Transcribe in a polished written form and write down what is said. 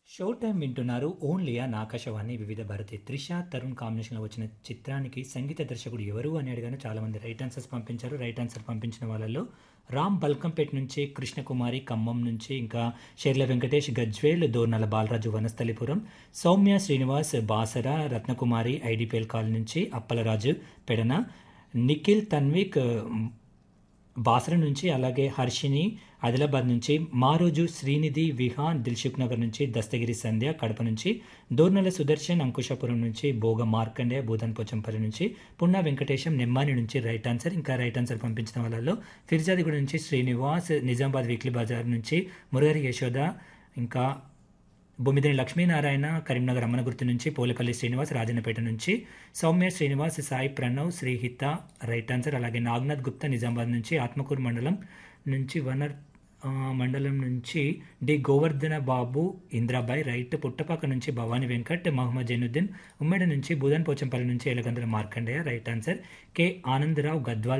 Show time వింటున్నారు only on Akashvani వివిధ భారతి. త్రిష తరుణ్ కాంబినేషన్లో వచ్చిన చిత్రానికి సంగీత దర్శకుడు ఎవరు అని అడిగాను. చాలామంది రైట్ ఆన్సర్స్ పంపించారు. రైట్ ఆన్సర్ పంపించిన వాళ్ళలో రామ్ బల్కంపేట్ నుంచి, కృష్ణకుమారి ఖమ్మం నుంచి, ఇంకా షెర్ల వెంకటేష్ గజ్వేల్, దోర్నల బాలరాజు వనస్థలిపురం, సౌమ్య శ్రీనివాస్ బాసర, రత్నకుమారి ఐడిపిఎల్ కాల్ నుంచి, అప్పలరాజు పెడన, నిఖిల్ తన్విక్ బాసర నుంచి, అలాగే హర్షిని ఆదిలాబాద్ నుంచి, మారోజు శ్రీనిధి విహాన్ దిల్సుఖ్ నగర్ నుంచి, దస్తగిరి సంధ్య కడప నుంచి, దోర్నల సుదర్శన్ అంకుశాపురం నుంచి, భోగ మార్కండే భూదన్ పోచంపల్లి నుంచి, పున్నా వెంకటేశం నెమ్మాని నుంచి రైట్ ఆన్సర్. ఇంకా రైట్ ఆన్సర్ పంపించిన వాళ్ళలో ఫిర్జాదిగూడ నుంచి శ్రీనివాస్, నిజామాబాద్ వీక్లీ బజార్ నుంచి మురహరి యశోద, ఇంకా బొమ్మిదిని లక్ష్మీనారాయణ కరీంనగర్ అమ్మనగుర్తు నుంచి, పోలేపల్లి శ్రీనివాస్ రాజన్నపేట నుంచి, సౌమ్య శ్రీనివాస్, సాయి ప్రణవ్, శ్రీహిత రైట్ ఆన్సర్. అలాగే నాగ్నాథ్ గుప్తా నిజామాబాద్ నుంచి, ఆత్మకూరు మండలం నుంచి, మండలం నుంచి డి గోవర్ధన బాబు ఇంద్రాబాయ్ రైట్, పుట్టపాక నుంచి భవానీ వెంకట్, మహమ్మద్ జైనుద్దీన్, ఉమ్మడి నుంచి, బుధన్ పోచంపల్లి నుంచి Elagandula Markandeya right answer. K Anandarao Gadwal